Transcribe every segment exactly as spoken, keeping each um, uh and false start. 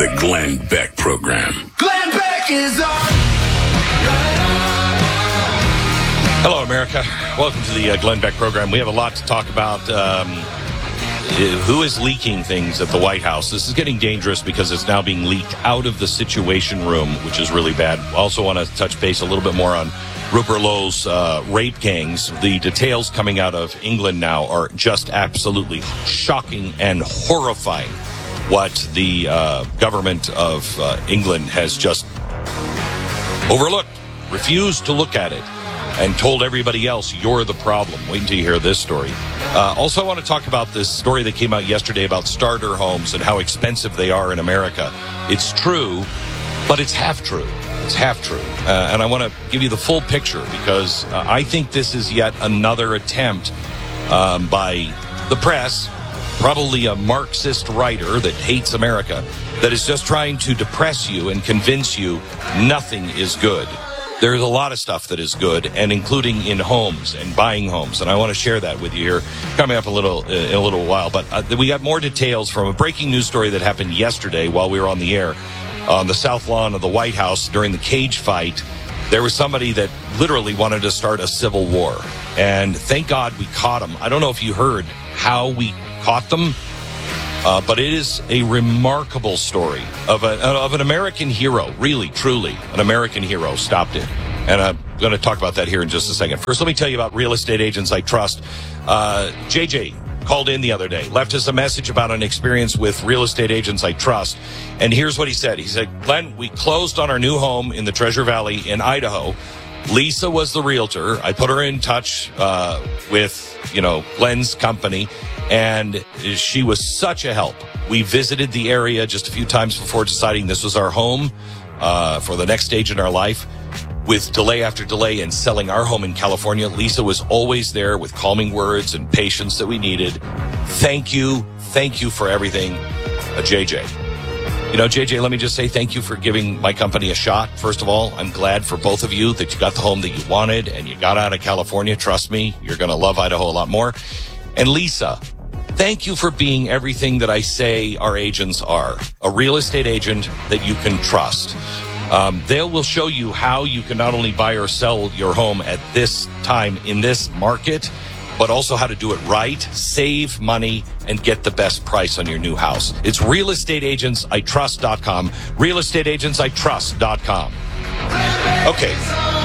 The Glenn Beck Program. Glenn Beck is on. Hello, America. Welcome to the uh, Glenn Beck Program. We have a lot to talk about. Um, who is leaking things at the White House? This is getting dangerous because it's now being leaked out of the Situation Room, which is really bad. I also want to touch base a little bit more on Rupert Lowe's uh, rape gangs. The details coming out of England now are just absolutely shocking and horrifying. What the uh, government of uh, England has just overlooked, refused to look at it, and told everybody else, you're the problem. Wait until you hear this story. Uh, also, I want to talk about this story that came out yesterday about starter homes and how expensive they are in America. It's true, but it's half true. It's half true. Uh, and I want to give you the full picture because uh, I think this is yet another attempt um, by the press, probably a Marxist writer that hates America, that is just trying to depress you and convince you nothing is good. There's a lot of stuff that is good, and including in homes and buying homes. And I want to share that with you here coming up a little, uh, in a little while. But uh, we got more details from a breaking news story that happened yesterday while we were on the air on the South Lawn of the White House during the cage fight. There was somebody that literally wanted to start a civil war. And thank God we caught him. I don't know if you heard how we caught them. Uh, but it is a remarkable story of, a, of an American hero, really, truly, an American hero stopped it. And I'm going to talk about that here in just a second. First, let me tell you about Real Estate Agents I Trust. Uh, J J called in the other day, left us a message about an experience with Real Estate Agents I Trust. And here's what he said. He said, Glenn, we closed on our new home in the Treasure Valley in Idaho. Lisa was the realtor. I put her in touch uh, with, you know, Glenn's company. And she was such a help. We visited the area just a few times before deciding this was our home uh, for the next stage in our life. With delay after delay in selling our home in California, Lisa was always there with calming words and patience that we needed. Thank you. Thank you for everything, uh, J J. You know, J J, let me just say thank you for giving my company a shot. First of all, I'm glad for both of you that you got the home that you wanted and you got out of California. Trust me, you're going to love Idaho a lot more. And Lisa, thank you for being everything that I say our agents are. A real estate agent that you can trust. Um, they will show you how you can not only buy or sell your home at this time in this market, but also how to do it right, save money, and get the best price on your new house. It's real estate agents I trust dot com. real estate agents I trust dot com. Okay.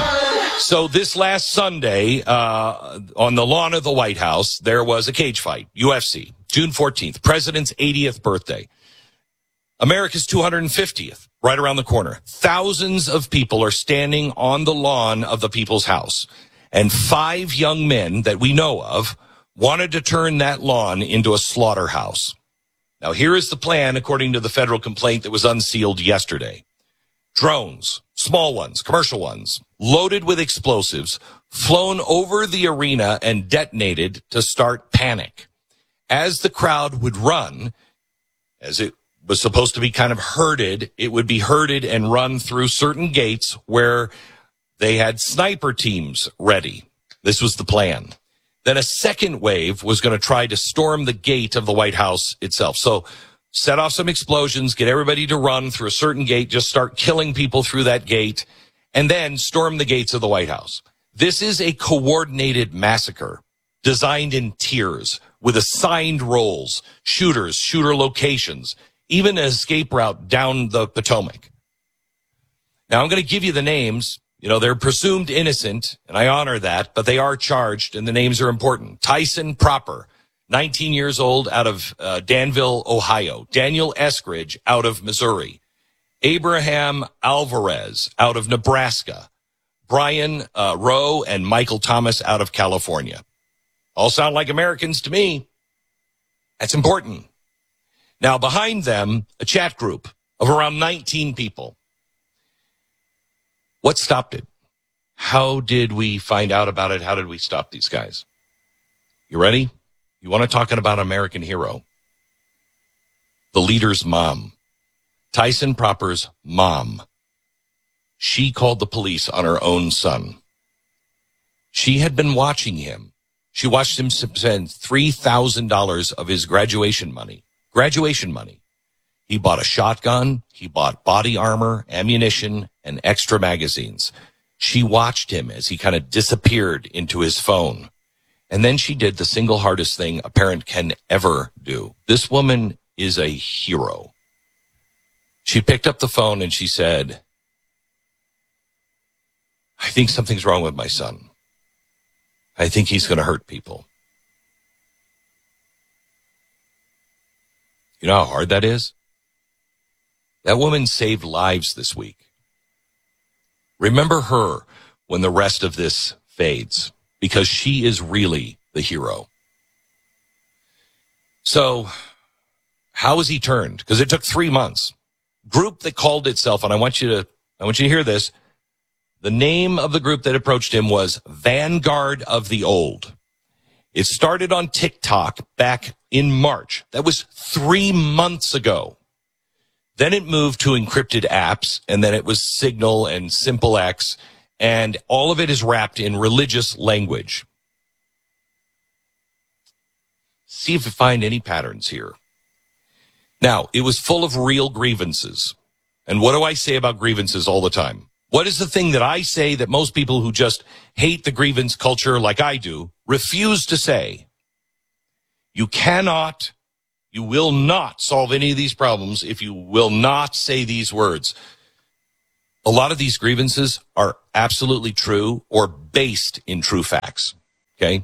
So this last Sunday, uh, on the lawn of the White House, there was a cage fight, U F C, June fourteenth, President's eightieth birthday. America's two hundred fiftieth, right around the corner. Thousands of people are standing on the lawn of the People's House. And five young men that we know of wanted to turn that lawn into a slaughterhouse. Now, here is the plan, according to the federal complaint that was unsealed yesterday. Drones, small ones, commercial ones, loaded with explosives, flown over the arena and detonated to start panic. As the crowd would run, as it was supposed to be kind of herded, it would be herded and run through certain gates where they had sniper teams ready. This was the plan. Then a second wave was going to try to storm the gate of the White House itself. So set off some explosions, get everybody to run through a certain gate, just start killing people through that gate, and then storm the gates of the White House. This is a coordinated massacre designed in tiers with assigned roles, shooters, shooter locations, even an escape route down the Potomac. Now, I'm going to give you the names. You know, they're presumed innocent, and I honor that, but they are charged, and the names are important. Tyson Proper, nineteen years old, out of uh, Danville, Ohio. Daniel Eskridge, out of Missouri. Abraham Alvarez, out of Nebraska. Brian uh, Rowe and Michael Thomas, out of California. All sound like Americans to me. That's important. Now, behind them, a chat group of around nineteen people. What stopped it? How did we find out about it? How did we stop these guys? You ready? You want to talk about American hero? The leader's mom. Tyson Proper's mom. She called the police on her own son. She had been watching him. She watched him spend three thousand dollars of his graduation money. Graduation money. He bought a shotgun. He bought body armor, ammunition, and extra magazines. She watched him as he kind of disappeared into his phone. And then she did the single hardest thing a parent can ever do. This woman is a hero. She picked up the phone and she said, I think something's wrong with my son. I think he's going to hurt people. You know how hard that is? That woman saved lives this week. Remember her when the rest of this fades, because she is really the hero. So, how has he turned? Because it took three months. Group that called itself, and I want you to, I want you to hear this. The name of the group that approached him was Vanguard of the Old. It started on TikTok back in March. That was three months ago. Then it moved to encrypted apps, and then it was Signal and SimpleX, and all of it is wrapped in religious language. See if you find any patterns here. Now, it was full of real grievances. And what do I say about grievances all the time? What is the thing that I say that most people who just hate the grievance culture like I do refuse to say? You cannot, you will not solve any of these problems if you will not say these words. A lot of these grievances are absolutely true or based in true facts. Okay?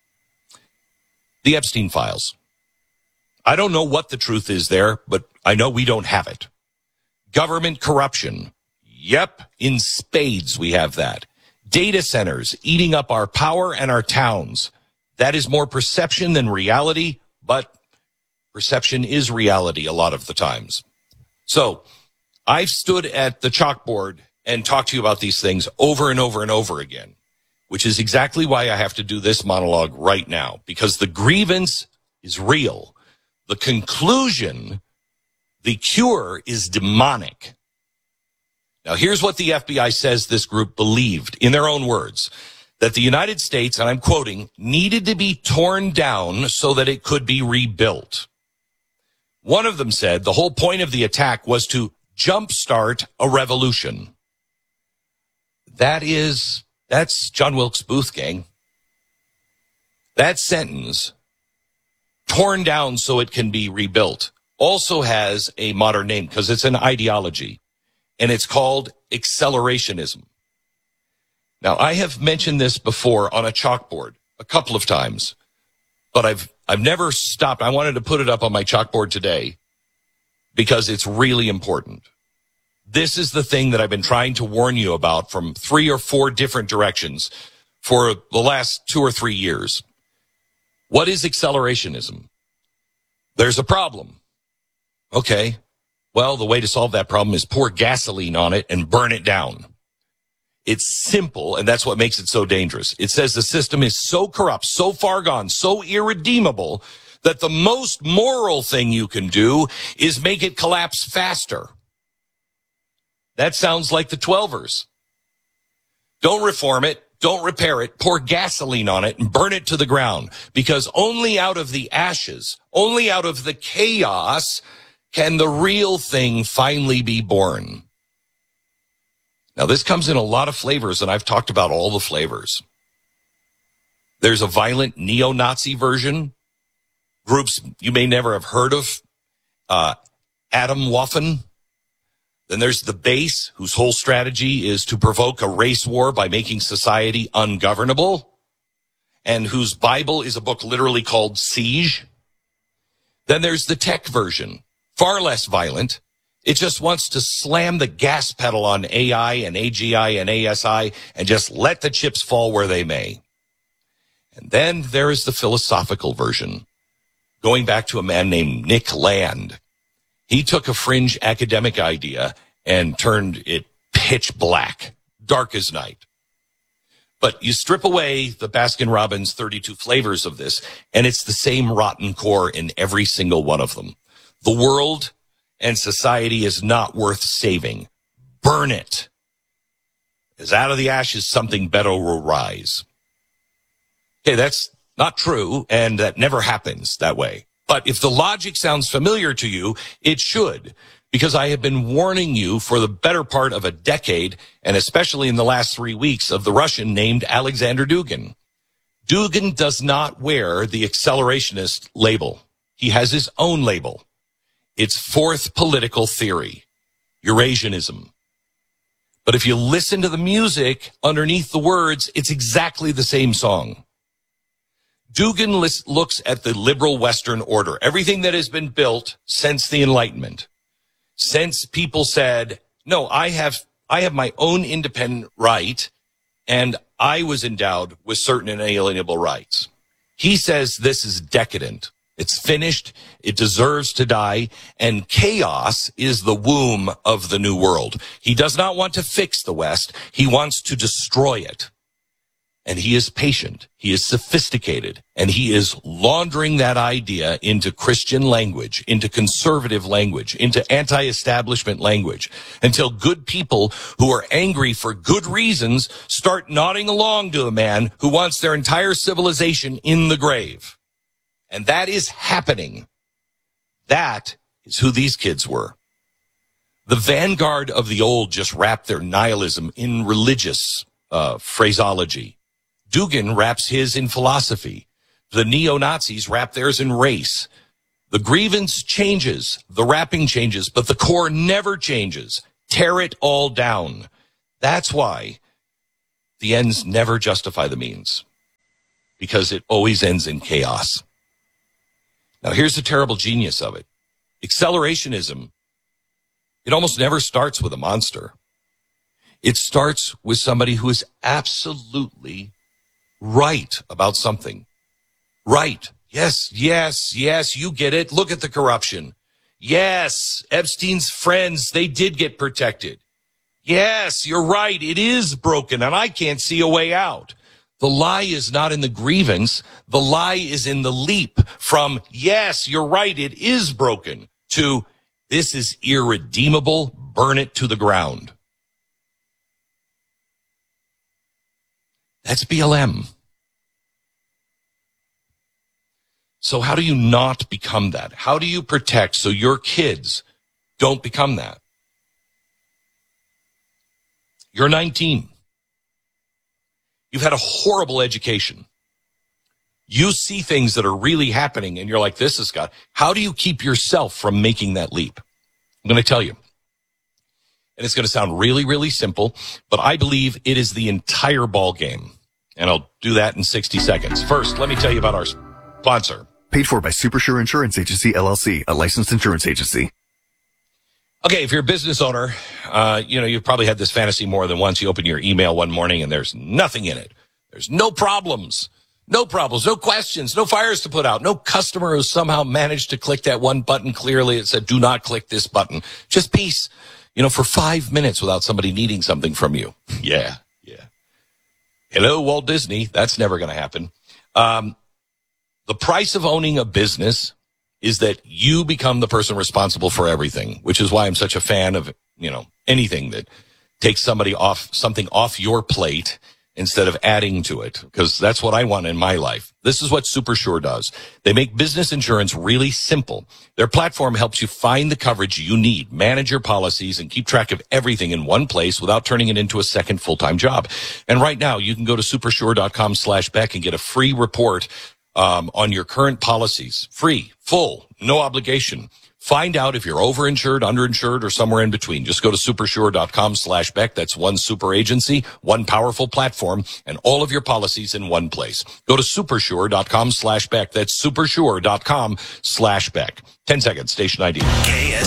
The Epstein files. I don't know what the truth is there, but I know we don't have it. Government corruption. Yep, in spades we have that. Data centers eating up our power and our towns. That is more perception than reality, but perception is reality a lot of the times. So I've stood at the chalkboard and talked to you about these things over and over and over again, which is exactly why I have to do this monologue right now, because the grievance is real. The conclusion, the cure, is demonic. Now, here's what the F B I says this group believed, in their own words, that the United States, and I'm quoting, needed to be torn down so that it could be rebuilt. One of them said the whole point of the attack was to jumpstart a revolution. That is, that's John Wilkes Booth, gang. That sentence, torn down so it can be rebuilt, also has a modern name because it's an ideology. And it's called accelerationism. Now, I have mentioned this before on a chalkboard a couple of times, but I've I've never stopped. I wanted to put it up on my chalkboard today because it's really important. This is the thing that I've been trying to warn you about from three or four different directions for the last two or three years. What is accelerationism? There's a problem. Okay. Well, the way to solve that problem is pour gasoline on it and burn it down. It's simple, and that's what makes it so dangerous. It says the system is so corrupt, so far gone, so irredeemable that the most moral thing you can do is make it collapse faster. That sounds like the Twelvers. Don't reform it. Don't repair it. Pour gasoline on it and burn it to the ground, because only out of the ashes, only out of the chaos can the real thing finally be born. Now, this comes in a lot of flavors, and I've talked about all the flavors. There's a violent neo-Nazi version, groups you may never have heard of, uh, Atomwaffen. Then there's the base, whose whole strategy is to provoke a race war by making society ungovernable, and whose Bible is a book literally called Siege. Then there's the tech version. Far less violent. It just wants to slam the gas pedal on A I and A G I and A S I and just let the chips fall where they may. And then there is the philosophical version, going back to a man named Nick Land. He took a fringe academic idea and turned it pitch black, dark as night. But you strip away the Baskin-Robbins thirty-two flavors of this, and it's the same rotten core in every single one of them. The world and society is not worth saving. Burn it. As out of the ashes, something better will rise. Okay, that's not true, and that never happens that way. But if the logic sounds familiar to you, it should, because I have been warning you for the better part of a decade, and especially in the last three weeks, of the Russian named Alexander Dugin. Dugin does not wear the accelerationist label. He has his own label. It's fourth political theory, Eurasianism. But if you listen to the music underneath the words, it's exactly the same song. Dugin lis- looks at the liberal Western order, everything that has been built since the Enlightenment, since people said, no, I have, I have my own independent right, and I was endowed with certain inalienable rights. He says this is decadent. It's finished. It deserves to die. And chaos is the womb of the new world. He does not want to fix the West. He wants to destroy it. And he is patient. He is sophisticated. And he is laundering that idea into Christian language, into conservative language, into anti-establishment language, until good people who are angry for good reasons start nodding along to a man who wants their entire civilization in the grave. And that is happening. That is who these kids were. The vanguard of the old just wrapped their nihilism in religious uh, phraseology. Dugin wraps his in philosophy. The neo-Nazis wrap theirs in race. The grievance changes, the wrapping changes, but the core never changes. Tear it all down. That's why the ends never justify the means, because it always ends in chaos. Now, here's the terrible genius of it. Accelerationism, it almost never starts with a monster. It starts with somebody who is absolutely right about something. Right. Yes, yes, yes, you get it. Look at the corruption. Yes, Epstein's friends, they did get protected. Yes, you're right. It is broken, and I can't see a way out. The lie is not in the grievance. The lie is in the leap from, yes, you're right, it is broken, to this is irredeemable, burn it to the ground. That's B L M. So how do you not become that? How do you protect so your kids don't become that? You're nineteen. You've had a horrible education. You see things that are really happening, and you're like, this is God. How do you keep yourself from making that leap? I'm going to tell you. And it's going to sound really, really simple, but I believe it is the entire ball game. And I'll do that in sixty seconds. First, let me tell you about our sponsor. Paid for by Supersure Insurance Agency, L L C, a licensed insurance agency. Okay, if you're a business owner, uh, you know, you've probably had this fantasy more than once. You open your email one morning and there's nothing in it. There's no problems, no problems, no questions, no fires to put out, no customer who somehow managed to click that one button clearly. It said, do not click this button. Just peace, you know, for five minutes without somebody needing something from you. Yeah, yeah. Hello, Walt Disney. That's never going to happen. Um, the price of owning a business is that you become the person responsible for everything, which is why I'm such a fan of, you know, anything that takes somebody off, something off your plate instead of adding to it, because that's what I want in my life. This is what Supersure does. They make business insurance really simple. Their platform helps you find the coverage you need, manage your policies, and keep track of everything in one place without turning it into a second full-time job. And right now, you can go to supersure.com slash Beck and get a free report um, on your current policies. Free, full, no obligation. Find out if you're overinsured, underinsured, or somewhere in between. Just go to supersure.com slash Beck. That's one super agency, one powerful platform, and all of your policies in one place. Go to supersure.com slash Beck. That's supersure.com slash Beck. Ten seconds, station I D.